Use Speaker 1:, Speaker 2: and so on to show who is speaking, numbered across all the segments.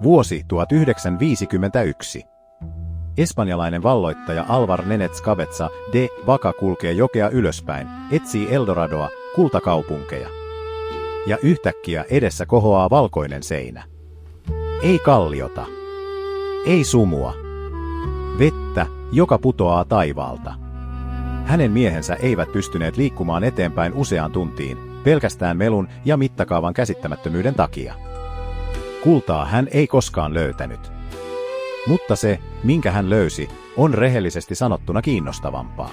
Speaker 1: Vuosi 1951. Espanjalainen valloittaja Alvar Nenets Cabeza de Vaca kulkee jokea ylöspäin, etsii Eldoradoa, kultakaupunkeja. Ja yhtäkkiä edessä kohoaa valkoinen seinä. Ei kalliota. Ei sumua. Vettä, joka putoaa taivaalta. Hänen miehensä eivät pystyneet liikkumaan eteenpäin useaan tuntiin, pelkästään melun ja mittakaavan käsittämättömyyden takia. Kultaa hän ei koskaan löytänyt. Mutta se, minkä hän löysi, on rehellisesti sanottuna kiinnostavampaa.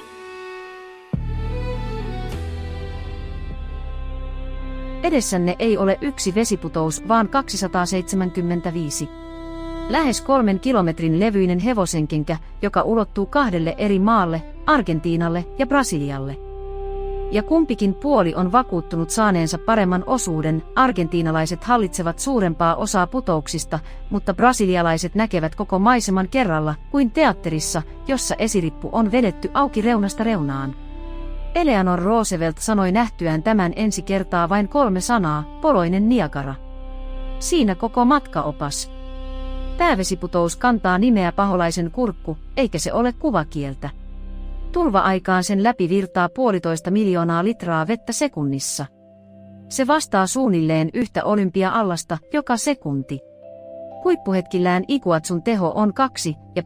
Speaker 2: Edessänne ei ole yksi vesiputous, vaan 275. Lähes 3 kilometrin levyinen hevosenkenkä, joka ulottuu 2 eri maalle, Argentiinalle ja Brasilialle. Ja kumpikin puoli on vakuuttunut saaneensa paremman osuuden, argentiinalaiset hallitsevat suurempaa osaa putouksista, mutta brasilialaiset näkevät koko maiseman kerralla, kuin teatterissa, jossa esirippu on vedetty auki reunasta reunaan. Eleanor Roosevelt sanoi nähtyään tämän ensi kertaa vain 3 sanaa, poloinen Niagara. Siinä koko matkaopas. Päävesiputous kantaa nimeä Paholaisen kurkku, eikä se ole kuvakieltä. Tulva-aikaan sen läpi virtaa 1,5 miljoonaa litraa vettä sekunnissa. Se vastaa suunnilleen yhtä Olympia-allasta joka sekunti. Huippuhetkillään Iguazun teho on 2,5